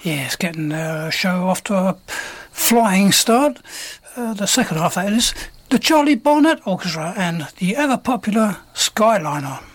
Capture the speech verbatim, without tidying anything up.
Yeah, it's getting the show off to a flying start. Uh, the second half, that is. The Charlie Barnet Orchestra and the ever-popular Skyliner.